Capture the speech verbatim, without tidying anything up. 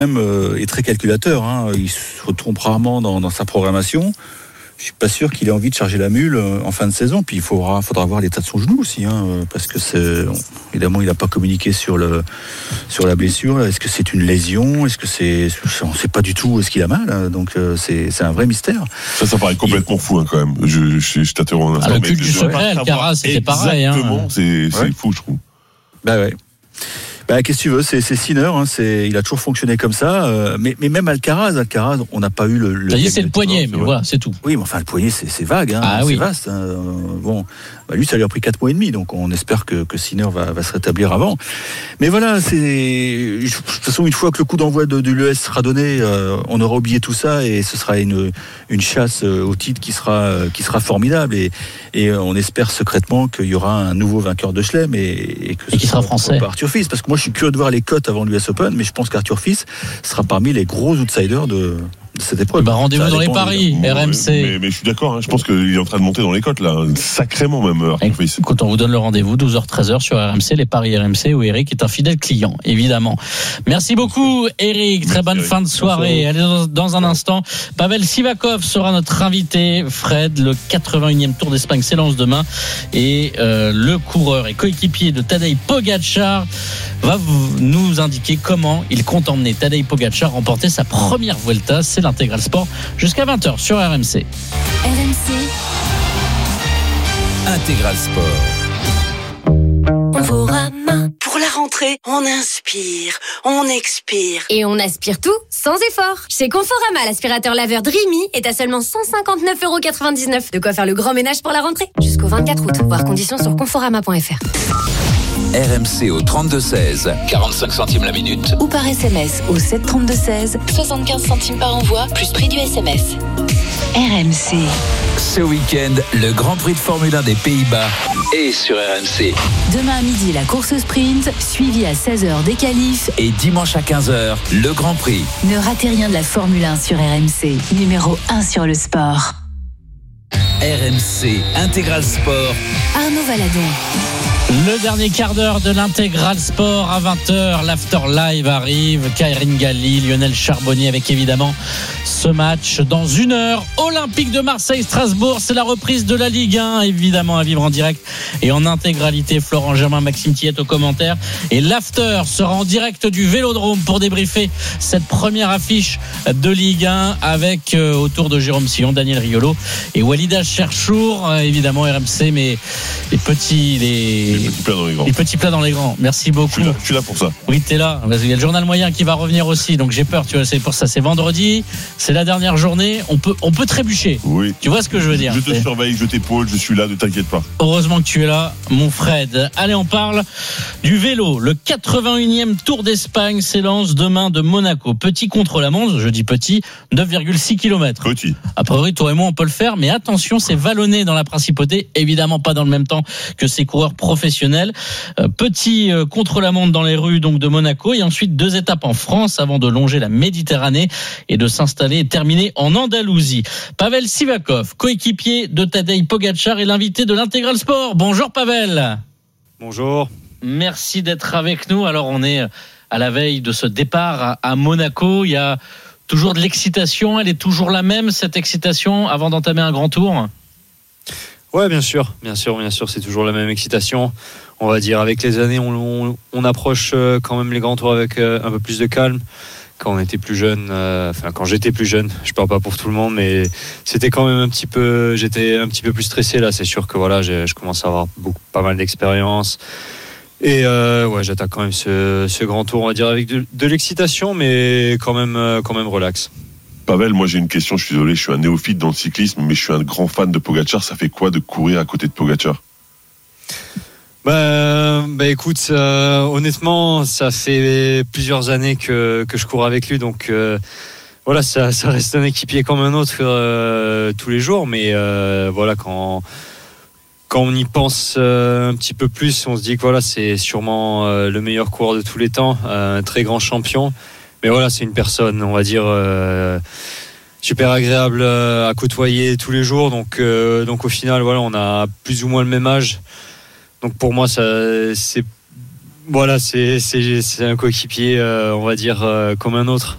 même euh, est très calculateur. Hein. Il se trompe rarement dans, dans sa programmation. Je suis pas sûr qu'il ait envie de charger la mule en fin de saison. Puis il faudra, faudra voir l'état de son genou aussi, hein, parce que c'est, évidemment, il n'a pas communiqué sur le, sur la blessure. Est-ce que c'est une lésion ? Est-ce que c'est, on ne sait pas du tout est-ce qu'il a mal. Hein, donc c'est, c'est un vrai mystère. Ça, ça paraît complètement il... fou, hein, quand même. Je, je, je t'interromps un instant. Ah, le culte du secret, Alcaraz, c'était pareil. Exactement, hein. c'est, c'est ouais. fou, je trouve. Bah ouais. Bah, qu'est-ce que tu veux, c'est, c'est Sinner, hein, c'est, il a toujours fonctionné comme ça, euh, mais, mais même Alcaraz, Alcaraz, on n'a pas eu le. le ça y est, c'est le poignet, mais voilà, c'est tout. Oui, mais enfin, le poignet, c'est, c'est vague, hein, ah, c'est oui. vaste. Hein, euh, bon, bah, lui, ça lui a pris quatre mois et demi, donc on espère que, que Sinner va, va se rétablir avant. Mais voilà, c'est. De toute façon, une fois que le coup d'envoi de, de l'U E S sera donné, euh, on aura oublié tout ça et ce sera une, une chasse au titre qui sera, qui sera formidable. Et, et on espère secrètement qu'il y aura un nouveau vainqueur de Chelem et, et que et qui sera français. Arthur Fils, parce que moi, je suis curieux de voir les cotes avant l'U S Open, mais je pense qu'Arthur Fils sera parmi les gros outsiders de, de cette épreuve. Bah, rendez-vous dans les paris, des... R M C. Mais, mais je suis d'accord, hein, je pense qu'il est en train de monter dans les cotes, là, sacrément même, Arthur Fils. Quand on vous donne le rendez-vous, douze heures treize heures sur R M C, les paris R M C, où Eric est un fidèle client, évidemment. Merci beaucoup, Eric. Très Merci, bonne Eric. Fin de soirée. Allez, dans, dans un instant, Pavel Sivakov sera notre invité. Fred, le quatre-vingt-unième Tour d'Espagne s'élance demain. Et euh, le coureur et coéquipier de Tadej Pogačar va nous indiquer comment il compte emmener Tadej Pogačar remporter sa première Vuelta. C'est l'Intégral Sport jusqu'à vingt heures sur R M C. R M C Intégral Sport. Conforama. Pour la rentrée, on inspire, on expire. Et on aspire tout sans effort. Chez Conforama, l'aspirateur laveur Dreamy est à seulement cent cinquante-neuf euros quatre-vingt-dix-neuf. De quoi faire le grand ménage pour la rentrée. Jusqu'au vingt-quatre août. Voir conditions sur conforama point f r. R M C au trente-deux seize, quarante-cinq centimes la minute. Ou par S M S au sept trente-deux seize, soixante-quinze centimes par envoi, plus prix du S M S. R M C. Ce week-end, le Grand Prix de Formule un des Pays-Bas est sur R M C. Demain à midi, la course sprint, suivie à seize heures des qualifs. Et dimanche à quinze heures, le Grand Prix. Ne ratez rien de la Formule un sur R M C, numéro un sur le sport. R M C Intégral Sport. Arnaud Valadon. Le dernier quart d'heure de l'Intégral Sport à vingt heures, l'After Live arrive, Kairin Galli, Lionel Charbonnier avec évidemment ce match dans une heure. Olympique de Marseille-Strasbourg, c'est la reprise de la Ligue un, évidemment à vivre en direct et en intégralité. Florent Germain, Maxime Tillette aux commentaires. Et l'After sera en direct du Vélodrome pour débriefer cette première affiche de Ligue un avec euh, autour de Jérôme Sillon, Daniel Riolo et Walida Cherchour. Euh, évidemment R M C, mais les petits... les Les petits plats dans les grands. Les petits plats dans les grands. Merci beaucoup. Je suis là, je suis là pour ça. Oui, t'es là. Il y a le journal moyen qui va revenir aussi, donc j'ai peur. Tu vois, c'est pour ça. C'est vendredi, c'est la dernière journée. On peut, on peut trébucher. Oui. Tu vois ce que je veux dire ? Je te c'est... surveille, je t'épaule, je suis là, ne t'inquiète pas. Heureusement que tu es là, mon Fred. Allez, on parle du vélo. Le quatre-vingt-unième Tour d'Espagne s'élance demain de Monaco. Petit contre-la-montre, je dis petit, neuf virgule six kilomètres. Petit. A priori, toi et moi, on peut le faire, mais attention, c'est vallonné dans la principauté. Évidemment, pas dans le même temps que ces coureurs professionnels. Euh, petit euh, contre-la-montre dans les rues donc de Monaco et ensuite deux étapes en France avant de longer la Méditerranée et de s'installer et terminer en Andalousie. Pavel Sivakov, coéquipier de Tadej Pogačar et l'invité de l'Intégral Sport. Bonjour Pavel. Bonjour. Merci d'être avec nous. Alors on est à la veille de ce départ à Monaco. Il y a toujours de l'excitation. Elle est toujours la même, cette excitation, avant d'entamer un grand tour ? Ouais, bien sûr, bien sûr, bien sûr, c'est toujours la même excitation. On va dire, avec les années, on, on, on approche quand même les grands tours avec un peu plus de calme. Quand on était plus jeune, euh, enfin quand j'étais plus jeune, je parle pas pour tout le monde, mais c'était quand même un petit peu, j'étais un petit peu plus stressé là. C'est sûr que voilà, j'ai, je commence à avoir beaucoup, pas mal d'expérience. Et euh, ouais, j'attaque quand même ce, ce grand tour, on va dire, avec de, de l'excitation, mais quand même, quand même relax. Pavel, moi j'ai une question, je suis désolé, je suis un néophyte dans le cyclisme, mais je suis un grand fan de Pogačar. Ça fait quoi de courir à côté de Pogačar ? Bah, bah écoute, euh, honnêtement, ça fait plusieurs années que, que je cours avec lui, donc euh, voilà, ça, ça reste un équipier comme un autre euh, tous les jours, mais euh, voilà, quand, quand on y pense euh, un petit peu plus, on se dit que voilà, c'est sûrement euh, le meilleur coureur de tous les temps, euh, un très grand champion, mais voilà, c'est une personne, on va dire, euh, super agréable à côtoyer tous les jours, donc, euh, donc au final, voilà, on a plus ou moins le même âge. Donc pour moi, ça, c'est Voilà, c'est, c'est, c'est un coéquipier, euh, on va dire, euh, comme un autre.